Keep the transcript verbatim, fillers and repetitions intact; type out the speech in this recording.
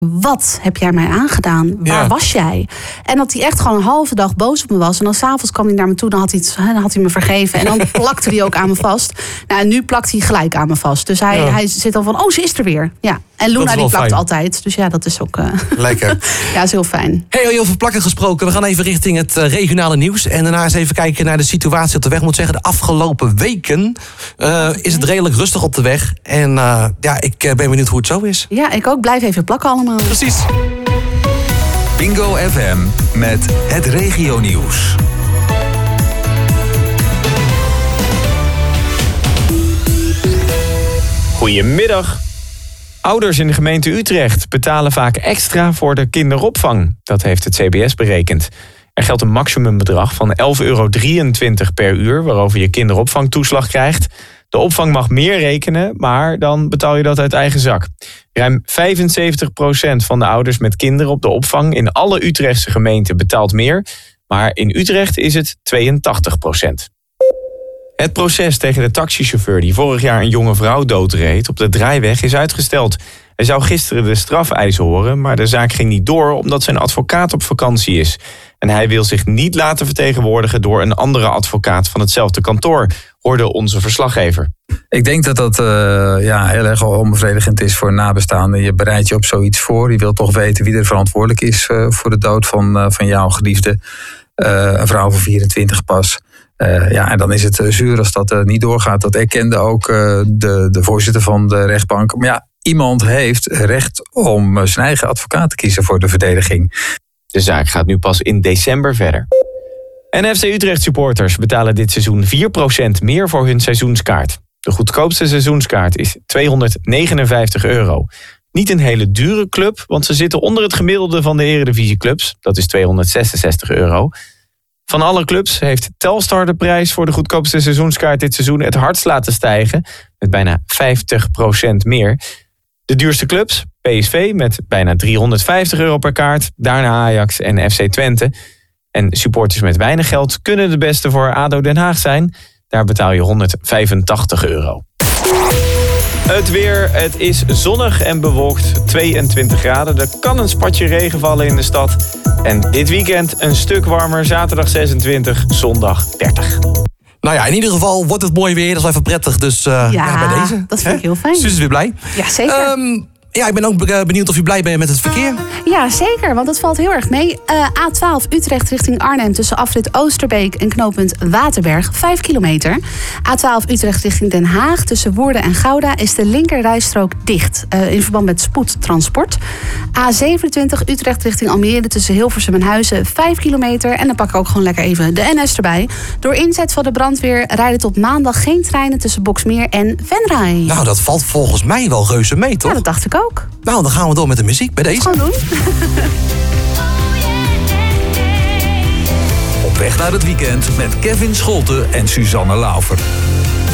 wat heb jij mij aangedaan? Waar ja. was jij? En dat hij echt gewoon een halve dag boos op me was. En dan s'avonds kwam hij naar me toe, dan had hij, het, dan had hij me vergeven. En dan plakte hij ook aan me vast. Nou, en nu plakt hij gelijk aan me vast. Dus hij, ja. hij zit dan van, oh, ze is er weer. Ja. En Luna die plakt fijn. altijd. Dus ja, dat is ook... Uh... Lekker. Ja, is heel fijn. Hey, heel veel plakken gesproken. We gaan even richting het uh, regionale nieuws. En daarna eens even kijken naar de situatie op de weg. Ik moet zeggen, de afgelopen weken uh, is het redelijk rustig op de weg. En uh, ja, ik uh, ben benieuwd hoe het zo is. Ja, ik ook. Blijf even plakken allemaal. Precies. Bingo F M met het regionieuws. Goedemiddag. Ouders in de gemeente Utrecht betalen vaak extra voor de kinderopvang. Dat heeft het C B S berekend. Er geldt een maximumbedrag van elf euro drieëntwintig per uur... waarover je kinderopvangtoeslag krijgt. De opvang mag meer rekenen, maar dan betaal je dat uit eigen zak. Ruim vijfenzeventig procent van de ouders met kinderen op de opvang... in alle Utrechtse gemeenten betaalt meer. Maar in Utrecht is het tweeëntachtig procent. Het proces tegen de taxichauffeur die vorig jaar een jonge vrouw doodreed op de Draaiweg is uitgesteld. Hij zou gisteren de strafeisen horen, maar de zaak ging niet door omdat zijn advocaat op vakantie is. En hij wil zich niet laten vertegenwoordigen door een andere advocaat van hetzelfde kantoor, hoorde onze verslaggever. Ik denk dat dat uh, ja, heel erg onbevredigend is voor nabestaanden. Je bereidt je op zoiets voor. Je wilt toch weten wie er verantwoordelijk is uh, voor de dood van, uh, van jouw geliefde. Uh, een vrouw van vierentwintig pas. Uh, ja, en dan is het uh, zuur als dat uh, niet doorgaat. Dat erkende ook uh, de, de voorzitter van de rechtbank. Maar ja, iemand heeft recht om uh, zijn eigen advocaat te kiezen voor de verdediging. De zaak gaat nu pas in december verder. En F C Utrecht supporters betalen dit seizoen vier procent meer voor hun seizoenskaart. De goedkoopste seizoenskaart is tweehonderdnegenenvijftig euro. Niet een hele dure club, want ze zitten onder het gemiddelde van de eredivisieclubs. Dat is tweehonderdzesenzestig euro. Van alle clubs heeft Telstar de prijs voor de goedkoopste seizoenskaart dit seizoen het hardst laten stijgen, met bijna vijftig procent meer. De duurste clubs, P S V met bijna driehonderdvijftig euro per kaart, daarna Ajax en F C Twente. En supporters met weinig geld kunnen de beste voor A D O Den Haag zijn. Daar betaal je honderdvijfentachtig euro. Het weer, het is zonnig en bewolkt, tweeëntwintig graden. Er kan een spatje regen vallen in de stad. En dit weekend een stuk warmer, zaterdag zesentwintig, zondag dertig. Nou ja, in ieder geval wordt het mooi weer, dat is wel even prettig. Dus uh, ja, ja, bij deze. Dat vind ik heel fijn. Suus is weer blij. Ja, zeker. Um, Ja, ik ben ook benieuwd of u blij bent met het verkeer. Ja, zeker, want dat valt heel erg mee. Uh, A twaalf Utrecht richting Arnhem tussen afrit Oosterbeek en knooppunt Waterberg, vijf kilometer. A twaalf Utrecht richting Den Haag tussen Woerden en Gouda is de linkerrijstrook dicht uh, in verband met spoedtransport. A zevenentwintig Utrecht richting Almere tussen Hilversum en Huizen, vijf kilometer. En dan pak ik ook gewoon lekker even de N S erbij. Door inzet van de brandweer rijden tot maandag geen treinen tussen Boxmeer en Venray. Nou, dat valt volgens mij wel reuze mee, toch? Ja, dat dacht ik ook. Nou, dan gaan we door met de muziek bij deze. Gewoon doen. Op weg naar het weekend met Kevin Scholten en Suzanne Laufer.